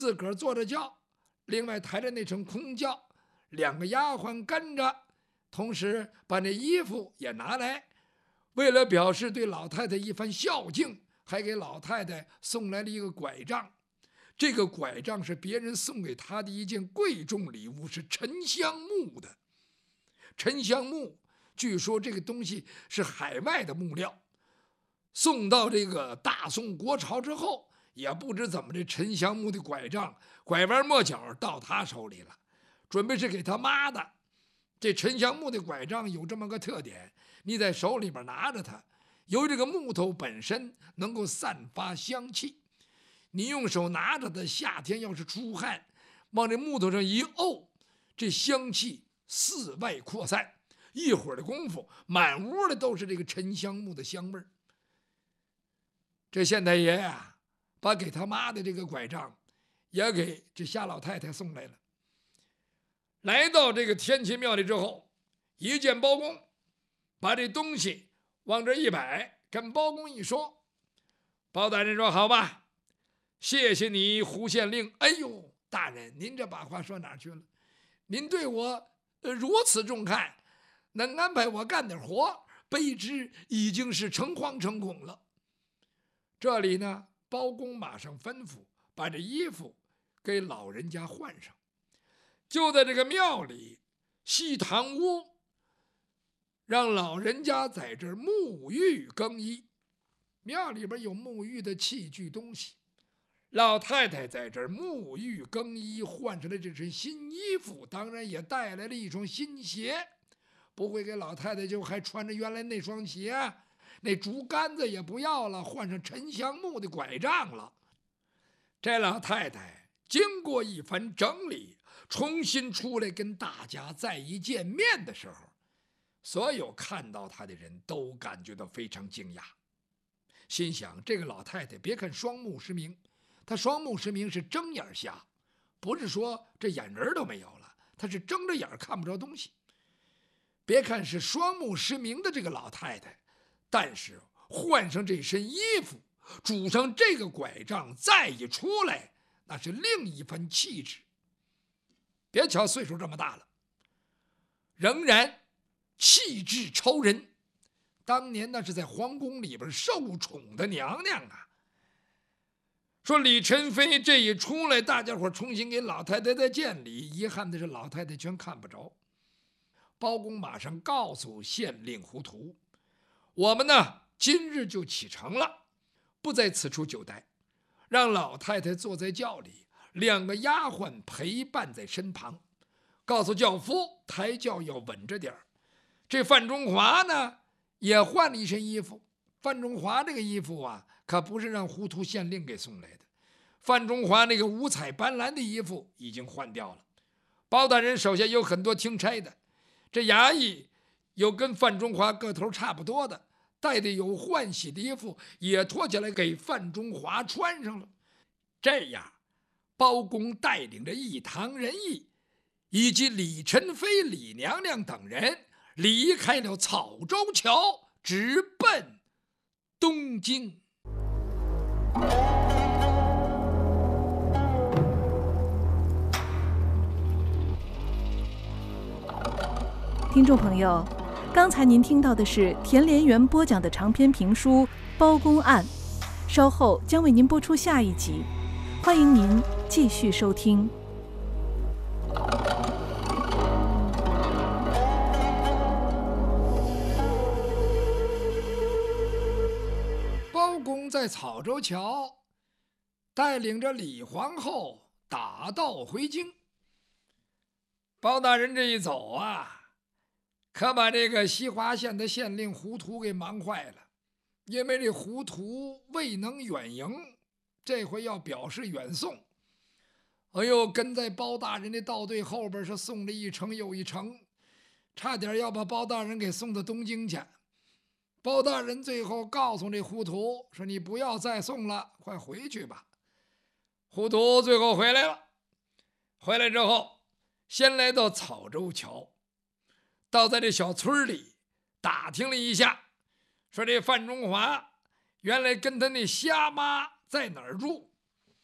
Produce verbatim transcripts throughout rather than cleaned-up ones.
自个儿坐着轿，另外抬着那乘空轿，两个丫鬟跟着，同时把那衣服也拿来，为了表示对老太太一番孝敬，还给老太太送来了一个拐杖。这个拐杖是别人送给他的一件贵重礼物，是沉香木的。沉香木，据说这个东西是海外的木料，送到这个大宋国朝之后，也不知怎么这沉香木的拐杖拐弯抹角到他手里了，准备是给他妈的。这沉香木的拐杖有这么个特点，你在手里边拿着它，由于这个木头本身能够散发香气，你用手拿着它，夏天要是出汗，往这木头上一沤，这香气四外扩散，一会儿的功夫，满屋的都是这个沉香木的香味儿。这县太爷呀，把给他妈的这个拐杖也给这夏老太太送来了。来到这个天齐庙里之后，一见包公，把这东西往这一摆，跟包公一说，包大人说：“好吧，谢谢你胡县令。”哎呦，大人，您这把话说哪儿去了？您对我、呃、如此重看，能安排我干点活，卑职已经是诚惶诚恐了。这里呢，包公马上吩咐把这衣服给老人家换上，就在这个庙里西堂屋，让老人家在这儿沐浴更衣。庙里边有沐浴的器具东西，老太太在这儿沐浴更衣，换上了这身新衣服，当然也带来了一双新鞋，不会给老太太就还穿着原来那双鞋，那竹竿子也不要了，换上沉香木的拐杖了。这老太太经过一番整理，重新出来跟大家再一见面的时候，所有看到她的人都感觉到非常惊讶，心想这个老太太别看双目失明，她双目失明是睁眼瞎，不是说这眼仁都没有了，她是睁着眼看不着东西。别看是双目失明的这个老太太，但是换上这身衣服，拄上这个拐杖，再一出来，那是另一番气质。别瞧岁数这么大了，仍然气质超人。当年那是在皇宫里边受宠的娘娘啊。说李宸妃这一出来，大家伙重新给老太太再见礼，遗憾的是老太太全看不着。包公马上告诉县令胡图，我们呢今日就启程了，不在此处久待，让老太太坐在轿里，两个丫鬟陪伴在身旁，告诉轿夫抬轿要稳着点儿。这范中华呢也换了一身衣服，范中华这个衣服啊可不是让胡图县令给送来的，范中华那个五彩斑斓的衣服已经换掉了。包大人手下有很多听差的，这衙役有跟范中华个头差不多的，带的有换洗的衣服也脱下来给范中华穿上了。这样包公带领着一堂人役以及李宸妃、李娘娘等人离开了草州桥，直奔东京。 听众朋友，刚才您听到的是田连元播讲的长篇评书《包公案》，稍后将为您播出下一集，欢迎您继续收听。 包公在草州桥带领着李皇后打道回京。包大人这一走啊，可把这个西华县的县令胡图给忙坏了，因为这胡图未能远迎，这回要表示远送。哎呦，跟在包大人的道队后边是送了一程又一程，差点要把包大人给送到东京去。包大人最后告诉这胡图说：“你不要再送了，快回去吧。”胡图最后回来了，回来之后先来到草州桥，到在这小村里打听了一下，说这范中华原来跟他那瞎妈在哪儿住。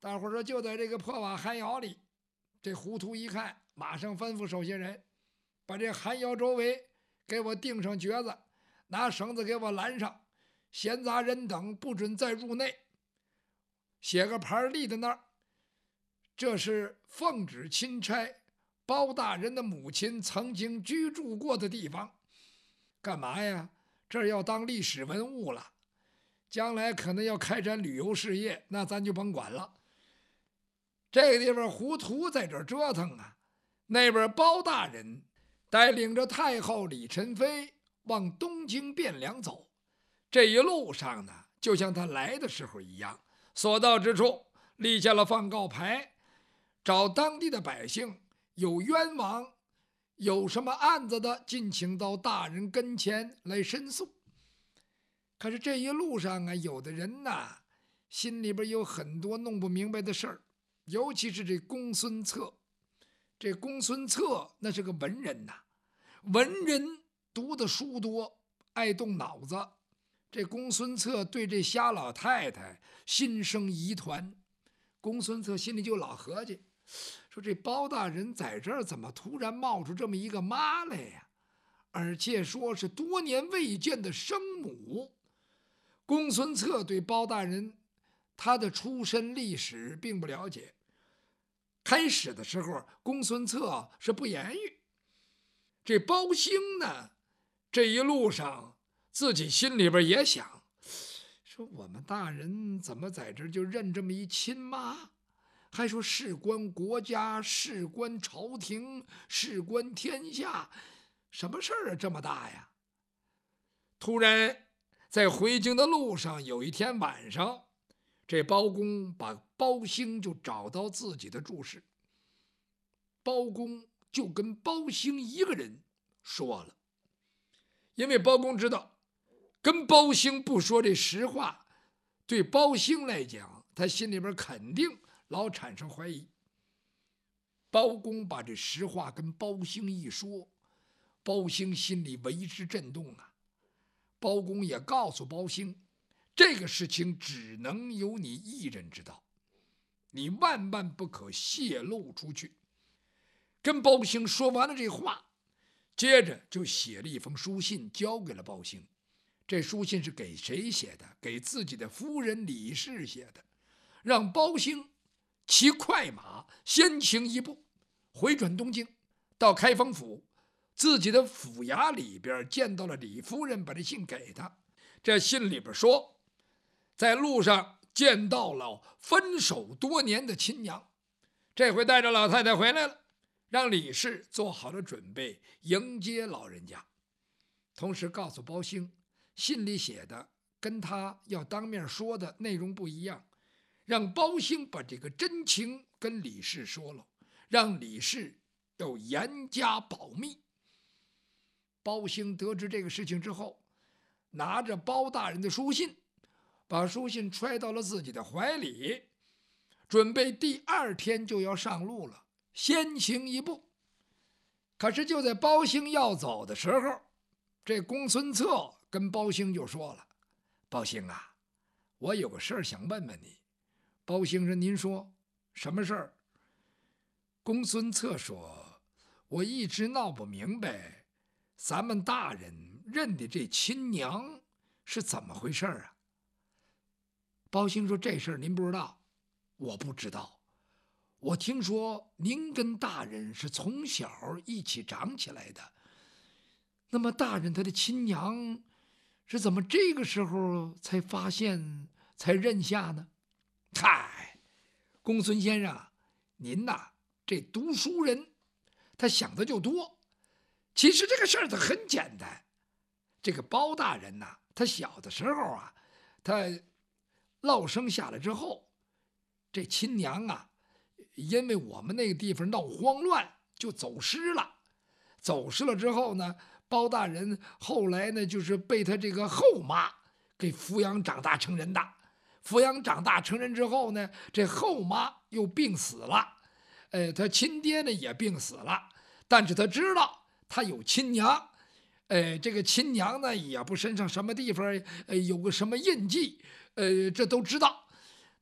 大伙说就在这个破瓦寒窑里。这胡图一看，马上吩咐手下人，把这寒窑周围给我钉上橛子，拿绳子给我拦上，闲杂人等不准再入内。写个牌立在那儿，这是奉旨钦差包大人的母亲曾经居住过的地方。干嘛呀？这儿要当历史文物了，将来可能要开展旅游事业，那咱就甭管了。这个地方胡图在这儿折腾啊，那边包大人带领着太后李宸妃往东京汴梁走。这一路上呢，就像他来的时候一样，所到之处立下了放告牌，找当地的百姓有冤枉有什么案子的，尽请到大人跟前来申诉。可是这一路上啊，有的人呐，心里边有很多弄不明白的事儿。尤其是这公孙策，这公孙策那是个文人呐，文人读的书多，爱动脑子。这公孙策对这瞎老太太心生疑团，公孙策心里就老合计，说这包大人在这儿怎么突然冒出这么一个妈来呀？而且说是多年未见的生母。公孙策对包大人他的出身历史并不了解。开始的时候，公孙策是不言语。这包兴呢，这一路上自己心里边也想，说我们大人怎么在这儿就认这么一亲妈，还说事关国家，事关朝廷，事关天下，什么事儿啊这么大呀？突然在回京的路上，有一天晚上，这包公把包兴就找到自己的住室，包公就跟包兴一个人说了。因为包公知道，跟包兴不说这实话，对包兴来讲，他心里边肯定老产生怀疑。包公把这实话跟包兴一说，包兴心里为之震动啊。包公也告诉包兴，这个事情只能由你一人知道，你万万不可泄露出去。跟包兴说完了这话，接着就写了一封书信交给了包兴。这书信是给谁写的？给自己的夫人李氏写的，让包兴骑快马先行一步，回转东京，到开封府自己的府衙里边见到了李夫人，把这信给他。这信里边说，在路上见到了分手多年的亲娘，这回带着老太太回来了，让李氏做好了准备迎接老人家。同时告诉包兴，信里写的跟他要当面说的内容不一样，让包兴把这个真情跟李氏说了，让李氏要严加保密。包兴得知这个事情之后，拿着包大人的书信，把书信揣到了自己的怀里，准备第二天就要上路了，先行一步。可是就在包兴要走的时候，这公孙策跟包兴就说了：“包兴啊，我有个事儿想问问你。”包兴说：“您说，什么事儿？”公孙策说：“我一直闹不明白，咱们大人认的这亲娘是怎么回事啊？”包兴说：“这事儿您不知道？我不知道。我听说您跟大人是从小一起长起来的，那么大人他的亲娘是怎么这个时候才发现才认下呢？”嗨，公孙先生，您呐，这读书人他想的就多。其实这个事儿它很简单。这个包大人呐，他小的时候啊，他落生下来之后，这亲娘啊，因为我们那个地方闹慌乱，就走失了。走失了之后呢，包大人后来呢，就是被他这个后妈给抚养长大成人的。抚养长大成人之后呢，这后妈又病死了，呃，他亲爹呢也病死了，但是他知道他有亲娘，呃，这个亲娘呢也不身上什么地方呃有个什么印记，呃，这都知道。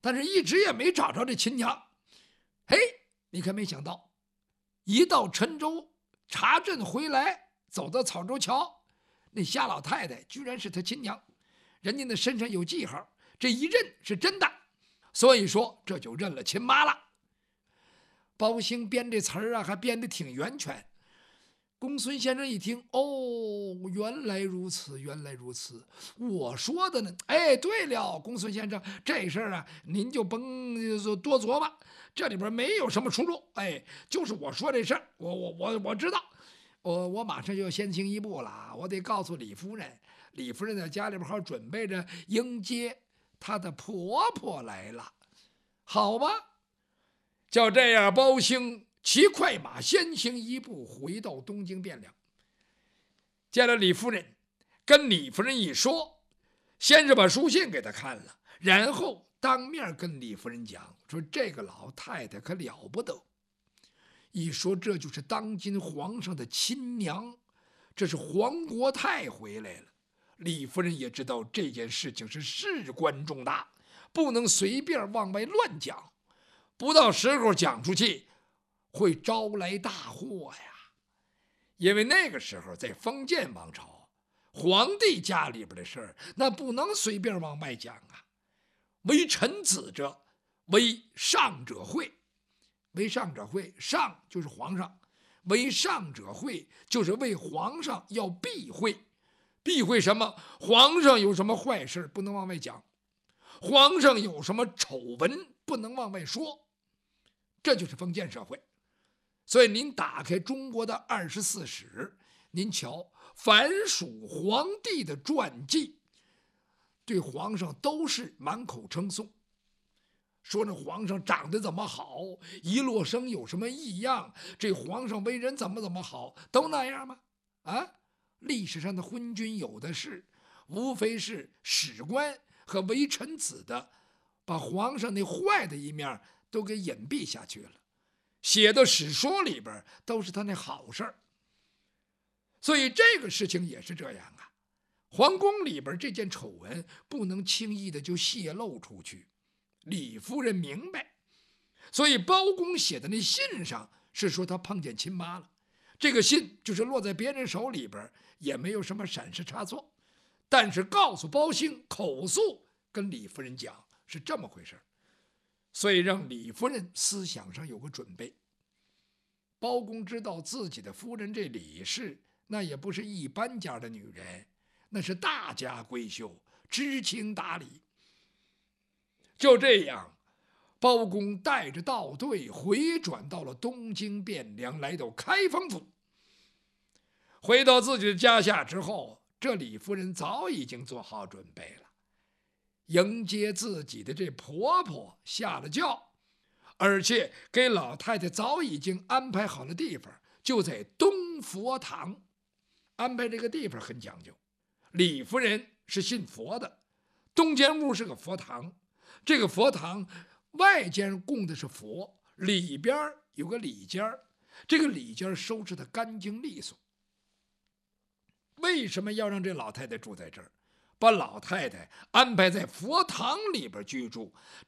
但是一直也没找着这亲娘。嘿，你可没想到，一到陈州查镇回来，走到草洲桥，那夏老太太居然是他亲娘，人家那身上有记号，这一认是真的，所以说这就认了亲妈了。包兴编这词儿啊，还编得挺圆全。公孙先生一听，哦，原来如此，原来如此，我说的呢。哎，对了，公孙先生，这事儿啊，您就甭多琢磨，这里边没有什么出入。哎，就是我说这事儿，我我我我知道，我我马上就要先行一步了，我得告诉李夫人，李夫人在家里边好准备着迎接她的婆婆来了，好吧？就这样，包兴骑快马先行一步回到东京汴梁，见了李夫人，跟李夫人一说，先是把书信给她看了，然后当面跟李夫人讲说，这个老太太可了不得，一说这就是当今皇上的亲娘，这是皇国太回来了。李夫人也知道这件事情是事关重大，不能随便往外乱讲，不到时候讲出去会招来大祸呀。因为那个时候在封建王朝，皇帝家里边的事儿那不能随便往外讲啊。为臣子者，为上者讳，为上者讳，上就是皇上，为上者讳就是为皇上要避讳。避讳什么？皇上有什么坏事不能往外讲，皇上有什么丑闻不能往外说，这就是封建社会。所以您打开中国的二十四史，您瞧，凡属皇帝的传记，对皇上都是满口称颂，说那皇上长得怎么好，一落生有什么异样，这皇上为人怎么怎么好，都那样吗？啊，历史上的昏君有的是，无非是史官和为臣子的把皇上那坏的一面都给隐蔽下去了，写的史书里边都是他那好事儿。所以这个事情也是这样啊，皇宫里边这件丑闻不能轻易的就泄露出去。李夫人明白，所以包公写的那信上是说他碰见亲妈了，这个信就是落在别人手里边也没有什么闪失差错，但是告诉包兴口述跟李夫人讲是这么回事，所以让李夫人思想上有个准备。包公知道自己的夫人这李氏那也不是一般家的女人，那是大家闺秀，知情达理。就这样，包公带着道队回转到了东京汴梁，来到开封府。回到自己的家下之后，这李夫人早已经做好准备了，迎接自己的这婆婆下了轿，而且给老太太早已经安排好了地方，就在东佛堂。安排这个地方很讲究，李夫人是信佛的，东间屋是个佛堂，这个佛堂外间供的是佛，里边有个里间，这个里间收拾的干净利索。为什么要让这老太太住在这儿？把老太太安排在佛堂里边居住，